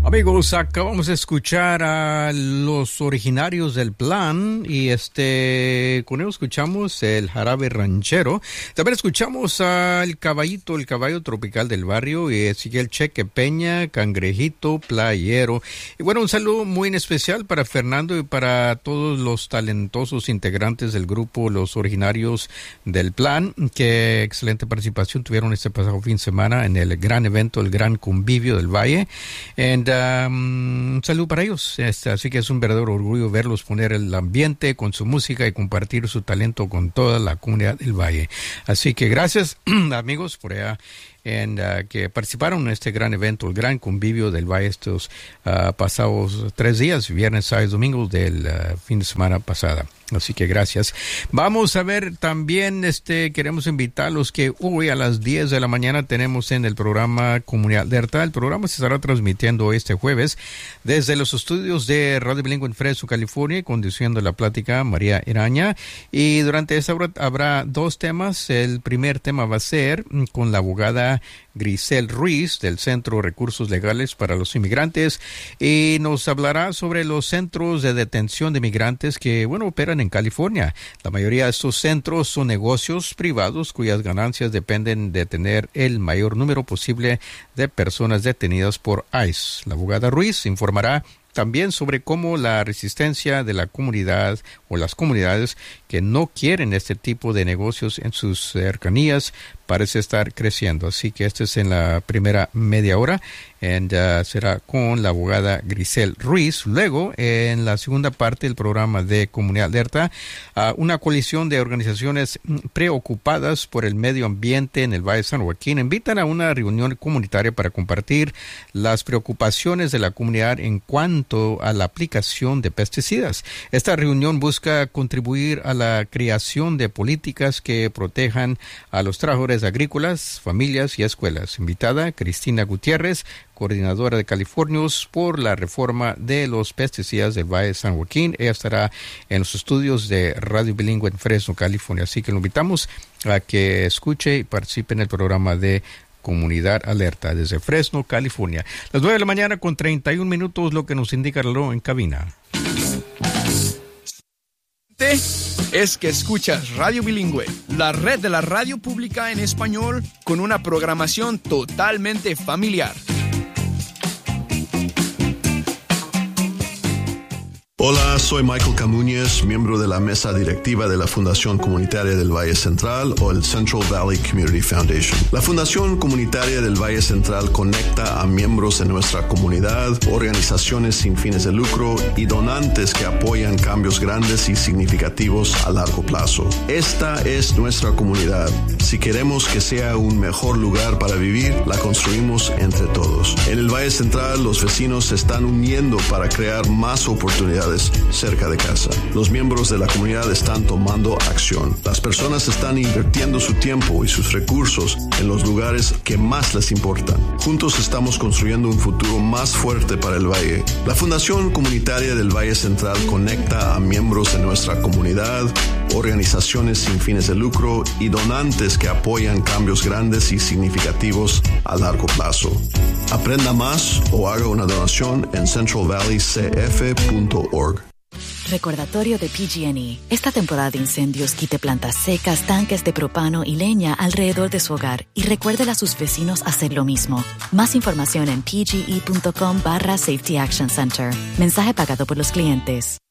Amigos, acabamos de escuchar a los originarios del Plan y con ellos escuchamos el jarabe ranchero. También escuchamos al caballito, el caballo tropical del barrio, y sigue el Cheque Peña, cangrejito playero. Y bueno, un saludo muy en especial para Fernando y para todos los talentosos integrantes del grupo Los Originarios del Plan, que excelente participación tuvieron este pasado fin de semana en el gran evento, el gran convivio del Valle. Un saludo para ellos. Así que es un verdadero orgullo verlos poner el ambiente con su música y compartir su talento con toda la comunidad del Valle. Así que gracias, amigos, por allá que participaron en este gran evento, el gran convivio del Valle estos pasados 3 días, viernes, sábado y domingo del fin de semana pasada. Así que gracias. Vamos a ver también, queremos invitarlos que hoy a las 10 de la mañana tenemos en el programa Comunidad Alerta. El programa se estará transmitiendo este jueves desde los estudios de Radio Bilingüe en Fresno, California, conduciendo la plática María Iraña. Y durante esta hora habrá 2 temas. El primer tema va a ser con la abogada Grisel Ruiz del Centro de Recursos Legales para los Inmigrantes, y nos hablará sobre los centros de detención de migrantes que, operan en California. La mayoría de estos centros son negocios privados cuyas ganancias dependen de tener el mayor número posible de personas detenidas por ICE. La abogada Ruiz informará también sobre cómo la resistencia de la comunidad o las comunidades que no quieren este tipo de negocios en sus cercanías parece estar creciendo. Así que esto es en la primera media hora. Será con la abogada Grisel Ruiz. Luego, en la segunda parte del programa de Comunidad Alerta, una coalición de organizaciones preocupadas por el medio ambiente en el Valle de San Joaquín invitan a una reunión comunitaria para compartir las preocupaciones de la comunidad en cuanto a la aplicación de pesticidas. Esta reunión busca contribuir a la creación de políticas que protejan a los trabajadores agrícolas, familias y escuelas. Invitada Cristina Gutiérrez, coordinadora de Californios por la reforma de los pesticidas del Valle de San Joaquín. Ella estará en los estudios de Radio Bilingüe en Fresno, California. Así que lo invitamos a que escuche y participe en el programa de Comunidad Alerta desde Fresno, California. Las 9 de la mañana con 31 minutos, lo que nos indica el reloj en cabina. Es que escuchas Radio Bilingüe, la red de la radio pública en español con una programación totalmente familiar. Hola, soy Michael Camuñez, miembro de la mesa directiva de la Fundación Comunitaria del Valle Central o el Central Valley Community Foundation. La Fundación Comunitaria del Valle Central conecta a miembros de nuestra comunidad, organizaciones sin fines de lucro y donantes que apoyan cambios grandes y significativos a largo plazo. Esta es nuestra comunidad. Si queremos que sea un mejor lugar para vivir, la construimos entre todos. En el Valle Central, los vecinos se están uniendo para crear más oportunidades cerca de casa. Los miembros de la comunidad están tomando acción. Las personas están invirtiendo su tiempo y sus recursos en los lugares que más les importan. Juntos estamos construyendo un futuro más fuerte para el Valle. La Fundación Comunitaria del Valle Central conecta a miembros de nuestra comunidad, organizaciones sin fines de lucro y donantes que apoyan cambios grandes y significativos a largo plazo. Aprenda más o haga una donación en centralvalleycf.org. Recordatorio de PG&E. Esta temporada de incendios quite plantas secas, tanques de propano y leña alrededor de su hogar y recuerde a sus vecinos hacer lo mismo. Más información en pge.com/Safety Action Center. Mensaje pagado por los clientes.